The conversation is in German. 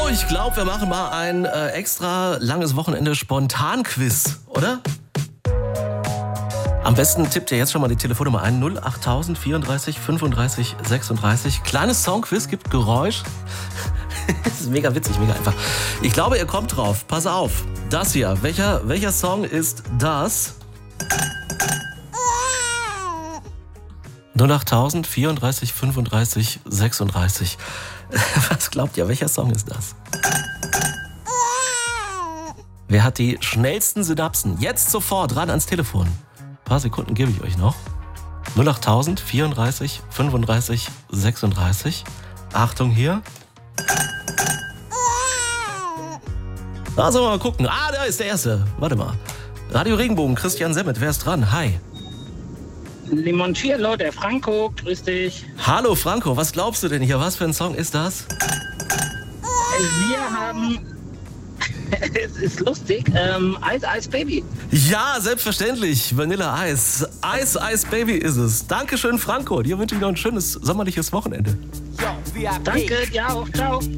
ich glaube, wir machen mal ein extra langes Wochenende Spontan-Quiz, oder? Am besten tippt ihr jetzt schon mal die Telefonnummer ein, 08000 34 35 36. Kleines Songquiz, gibt Geräusch. Das ist mega witzig, mega einfach. Ich glaube, ihr kommt drauf. Pass auf. Das hier. Welcher Song ist das? 08000 34 35 36. Was glaubt ihr, welcher Song ist das? Wer hat die schnellsten Synapsen? Jetzt sofort ran ans Telefon. Ein paar Sekunden gebe ich euch noch. 08000 34 35 36. Achtung hier. Also mal gucken. Da ist der Erste. Warte mal. Radio Regenbogen, Christian Semmet. Wer ist dran? Hi. Limoncello, der Franco. Grüß dich. Hallo Franco, was glaubst du denn hier? Was für ein Song ist das? Wir haben... Es ist lustig. Ice Baby. Ja, selbstverständlich. Vanilla Ice. Ice Baby ist es. Dankeschön, Franco. Dir wünsche ich noch ein schönes sommerliches Wochenende. Danke, dir auch. Ciao.